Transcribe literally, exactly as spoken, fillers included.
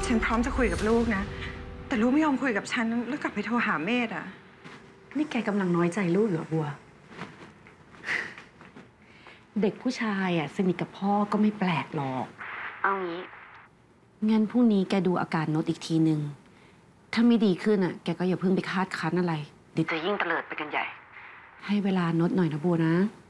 ฉันพร้อมจะคุยกับลูกนะแต่ลูกไม่ยอมคุยกับฉันแล้วกลับไปโทรหาเมธอ่ะนี่แกกำลังน้อยใจลูกเหรอบัว เด็กผู้ชายอ่ะสนิทกับพ่อก็ไม่แปลกหรอกเอางี้งั้นพรุ่งนี้แกดูอาการโน้ตอีกทีนึงถ้าไม่ดีขึ้นอ่ะแกก็อย่าเพิ่งไปคาดคั้นอะไรเดี๋ยวจะยิ่งเตลิดไปกันใหญ่ให้เวลาโน้ตหน่อยนะบัวนะ